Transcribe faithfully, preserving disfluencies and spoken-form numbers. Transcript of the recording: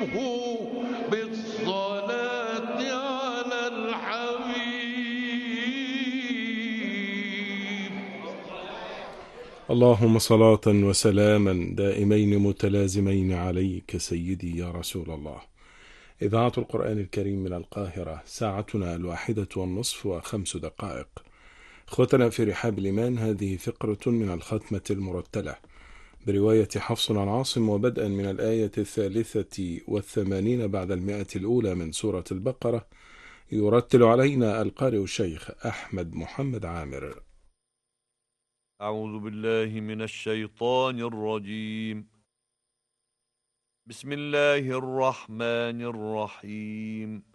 بالصلاة على الحبيب. اللهم صلاة وسلاما دائمين متلازمين عليك سيدي يا رسول الله. إذاعة القرآن الكريم من القاهرة، ساعتنا الواحدة والنصف وخمس دقائق. اخوتنا في رحاب الإيمان، هذه فقرة من الختمة المرتلة برواية حفص عن عاصم، وبدءا من الآية الثالثة والثمانين بعد المئة الأولى من سورة البقرة، يرتل علينا القارئ الشيخ أحمد محمد عامر. أعوذ بالله من الشيطان الرجيم. بسم الله الرحمن الرحيم.